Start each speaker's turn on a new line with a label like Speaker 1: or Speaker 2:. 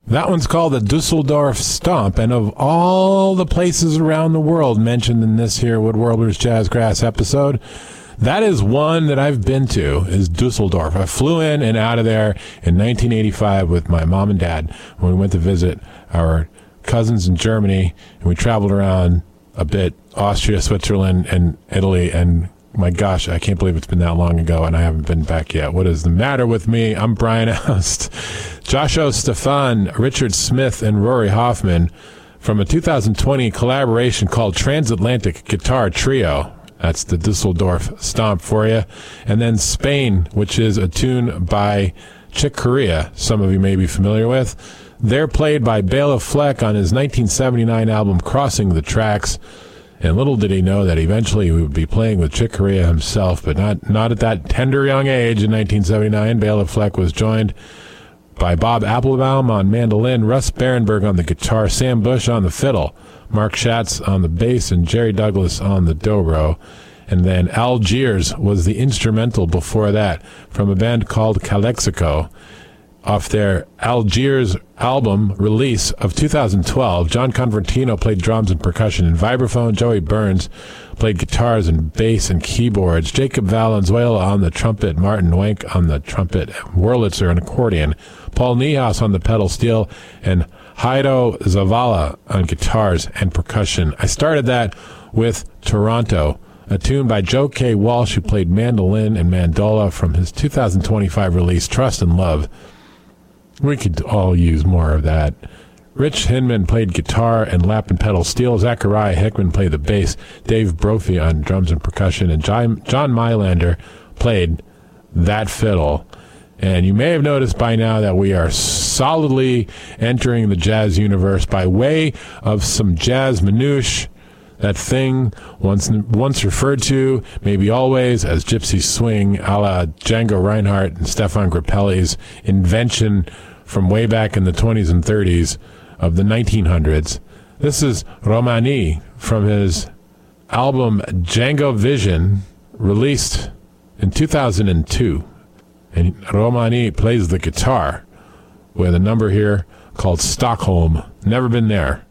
Speaker 1: That one's called the Dusseldorf Stomp, and of all the places around the world mentioned in this here Wood Warblers Jazzgrass episode, that is one that I've been to, is Dusseldorf. I flew in and out of there in 1985 with my mom and dad when we went to visit our cousins in Germany, and we traveled around a bit, Austria, Switzerland, and Italy, and my gosh, I can't believe it's been that long ago, and I haven't been back yet. What is the matter with me? I'm Brian Oust. Joshua Stefan, Richard Smith, and Rory Hoffman from a 2020 collaboration called Transatlantic Guitar Trio. That's the Dusseldorf Stomp for you. And then Spain, which is a tune by Chick Corea, some of you may be familiar with. They're played by Bela Fleck on his 1979 album Crossing the Tracks. And little did he know that eventually he would be playing with Chick Corea himself, but not at that tender young age in 1979. Bela Fleck was joined by Bob Applebaum on mandolin, Russ Berenberg on the guitar, Sam Bush on the fiddle, Mark Schatz on the bass, and Jerry Douglas on the dobro. And then Algiers was the instrumental before that from a band called Calexico. Off their Algiers album release of 2012, John Convertino played drums and percussion and vibraphone. Joey Burns played guitars and bass and keyboards. Jacob Valenzuela on the trumpet. Martin Wenck on the trumpet. Wurlitzer on accordion. Paul Niehaus on the pedal steel. And Heido Zavala on guitars and percussion. I started that with Toronto, a tune by Joe K. Walsh, who played mandolin and mandola from his 2025 release, Trust and Love. We could all use more of that. Rich Hinman played guitar and lap and pedal steel. Zachariah Hickman played the bass. Dave Brophy on drums and percussion. And John Mylander played that fiddle. And you may have noticed by now that we are solidly entering the jazz universe by way of some jazz minutiae. That thing once referred to, maybe always, as gypsy swing, a la Django Reinhardt and Stefan Grappelli's invention from way back in the 20s and 30s of the 1900s. This is Romani from his album Django Vision, released in 2002. And Romani plays the guitar with a number here called Stockholm. Never been there.